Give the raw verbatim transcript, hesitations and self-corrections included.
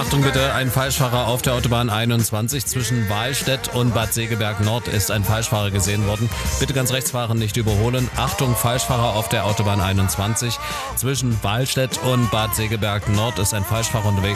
Achtung bitte, ein Falschfahrer auf der Autobahn einundzwanzig. Zwischen Wahlstedt und Bad Segeberg Nord ist ein Falschfahrer gesehen worden. Bitte ganz rechts fahren, nicht überholen. Achtung, Falschfahrer auf der Autobahn einundzwanzig. Zwischen Wahlstedt und Bad Segeberg Nord ist ein Falschfahrer unterwegs.